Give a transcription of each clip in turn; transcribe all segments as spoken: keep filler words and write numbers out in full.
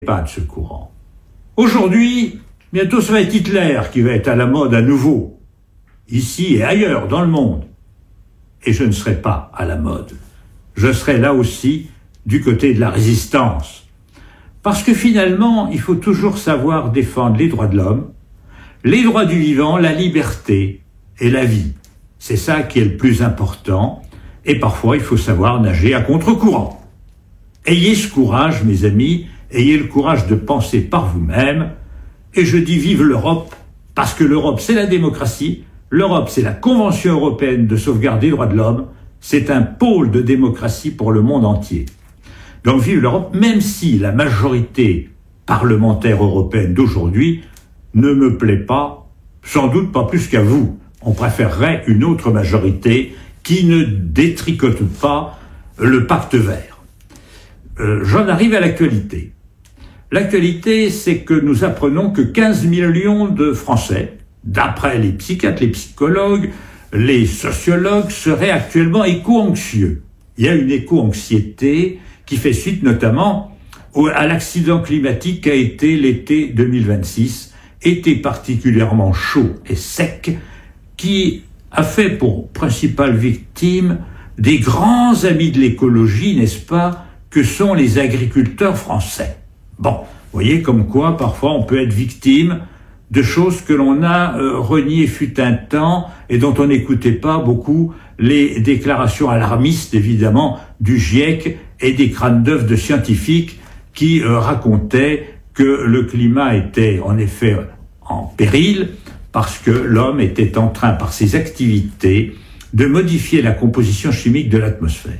pas de ce courant. Aujourd'hui, bientôt ça va être Hitler qui va être à la mode à nouveau, ici et ailleurs dans le monde. Et je ne serai pas à la mode. Je serai là aussi du côté de la résistance. Parce que finalement, il faut toujours savoir défendre les droits de l'homme, les droits du vivant, la liberté et la vie. C'est ça qui est le plus important. Et parfois, il faut savoir nager à contre-courant. Ayez ce courage, mes amis, ayez le courage de penser par vous-même. Et je dis vive l'Europe, parce que l'Europe, c'est la démocratie. L'Europe, c'est la Convention européenne de sauvegarde des droits de l'homme. C'est un pôle de démocratie pour le monde entier. Donc vive l'Europe, même si la majorité parlementaire européenne d'aujourd'hui ne me plaît pas, sans doute pas plus qu'à vous. On préférerait une autre majorité qui ne détricote pas le pacte vert. Euh, j'en arrive à l'actualité. L'actualité, c'est que nous apprenons que quinze millions de Français, d'après les psychiatres, les psychologues, les sociologues, seraient actuellement éco-anxieux. Il y a une éco-anxiété qui fait suite notamment au, à l'accident climatique qu'a été l'été deux mille vingt-six, été particulièrement chaud et sec, qui a fait pour principale victime des grands amis de l'écologie, n'est-ce pas, que sont les agriculteurs français. Bon, vous voyez comme quoi parfois on peut être victime de choses que l'on a euh, reniées fut un temps et dont on n'écoutait pas beaucoup les déclarations alarmistes, évidemment, du GIEC et des crânes d'œufs de scientifiques qui euh, racontaient que le climat était en effet en péril parce que l'homme était en train, par ses activités, de modifier la composition chimique de l'atmosphère.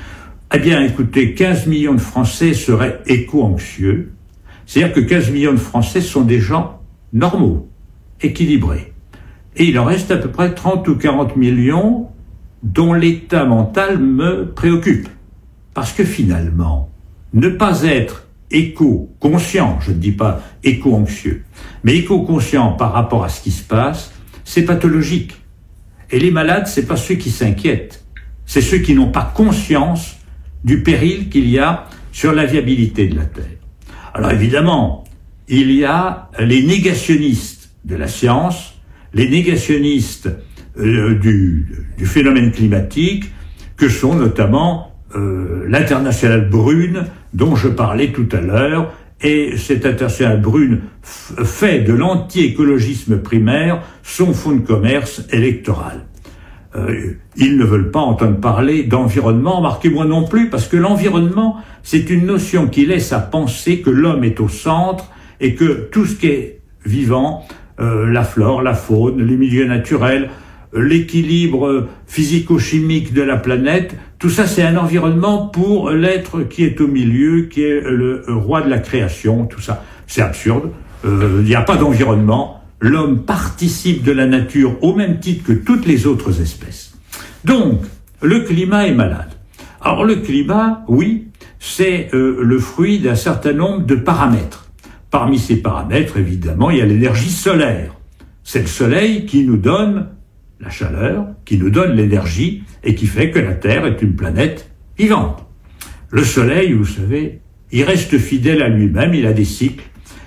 Eh bien, écoutez, quinze millions de Français seraient éco-anxieux. C'est-à-dire que quinze millions de Français sont des gens normaux, équilibrés. Et il en reste à peu près trente ou quarante millions dont l'état mental me préoccupe. Parce que finalement, ne pas être éco-conscient, je ne dis pas éco-anxieux, mais éco-conscient par rapport à ce qui se passe, c'est pathologique. Et les malades, c'est pas ceux qui s'inquiètent, c'est ceux qui n'ont pas conscience du péril qu'il y a sur la viabilité de la Terre. Alors évidemment, il y a les négationnistes de la science, les négationnistes euh, du, du phénomène climatique, que sont notamment euh, l'internationale brune, dont je parlais tout à l'heure, et cette internationale brune f- fait de l'anti-écologisme primaire son fonds de commerce électoral. Euh, ils ne veulent pas entendre parler d'environnement, marquez-moi non plus, parce que l'environnement, c'est une notion qui laisse à penser que l'homme est au centre et que tout ce qui est vivant, euh, la flore, la faune, les milieux naturels, l'équilibre physico-chimique de la planète, tout ça c'est un environnement pour l'être qui est au milieu, qui est le roi de la création, tout ça. C'est absurde, euh, il n'y a pas d'environnement, l'homme participe de la nature au même titre que toutes les autres espèces. Donc, le climat est malade. Alors le climat, oui, c'est euh, le fruit d'un certain nombre de paramètres. Parmi ces paramètres, évidemment, il y a l'énergie solaire. C'est le soleil qui nous donne la chaleur, qui nous donne l'énergie et qui fait que la Terre est une planète vivante. Le soleil, vous savez, il reste fidèle à lui-même, il a des cycles,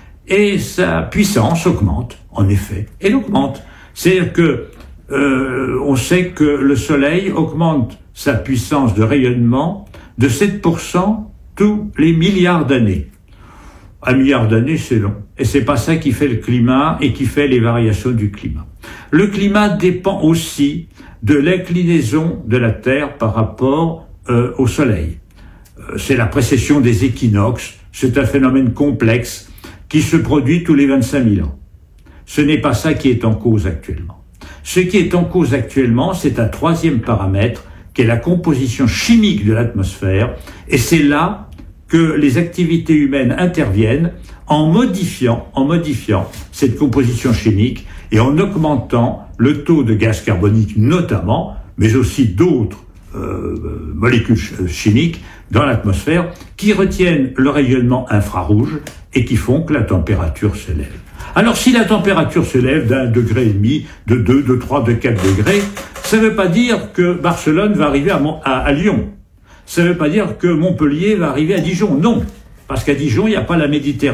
et sa puissance augmente, en effet. Elle augmente. C'est-à-dire que euh, on sait que le soleil augmente sa puissance de rayonnement de sept pour cent tous les milliards d'années. Un milliard d'années, c'est long. Et c'est pas ça qui fait le climat et qui fait les variations du climat. Le climat dépend aussi de l'inclinaison de la Terre par rapport euh, au Soleil. Euh, c'est la précession des équinoxes. C'est un phénomène complexe qui se produit tous les vingt-cinq mille ans. Ce n'est pas ça qui est en cause actuellement. Ce qui est en cause actuellement, c'est un troisième paramètre qui est la composition chimique de l'atmosphère. Et c'est là que les activités humaines interviennent en modifiant, en modifiant cette composition chimique et en augmentant le taux de gaz carbonique notamment, mais aussi d'autres euh, molécules chimiques dans l'atmosphère qui retiennent le rayonnement infrarouge et qui font que la température s'élève. Alors si la température s'élève d'un degré et demi, de deux, de trois, de quatre degrés, ça ne veut pas dire que Barcelone va arriver à, Mont- à, à Lyon. Ça ne veut pas dire que Montpellier va arriver à Dijon. Non. Parce qu'à Dijon, il n'y a pas la Méditerranée.